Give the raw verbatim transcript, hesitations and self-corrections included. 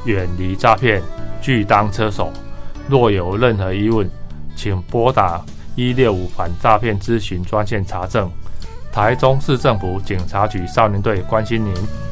远离诈骗，拒当车手。若有任何疑问，请拨打一六五反诈骗咨询专线查证。台中市政府警察局少年队关心您。